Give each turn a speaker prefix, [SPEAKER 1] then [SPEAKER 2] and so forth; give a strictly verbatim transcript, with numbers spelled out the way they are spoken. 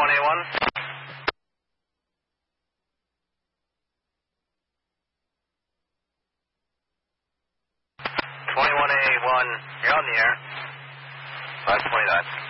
[SPEAKER 1] twenty-one A one. twenty-one A one, you're on the air. five twenty-nine.